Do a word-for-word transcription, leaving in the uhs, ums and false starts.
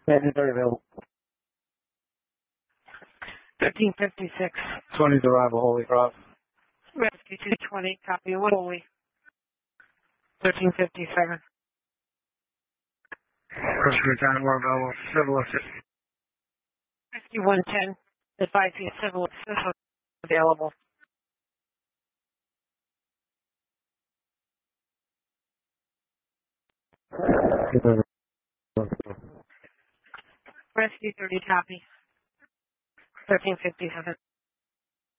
Rescue thirty available. thirteen fifty-six. twenty's arrival, Holy Cross. Rescue two twenty, copy one Holy. thirteen fifty-seven. Rescue ten, we're available. Civil assist. Rescue one ten, advise you civil assist available. Rescue thirty, copy. thirteen fifty-seven.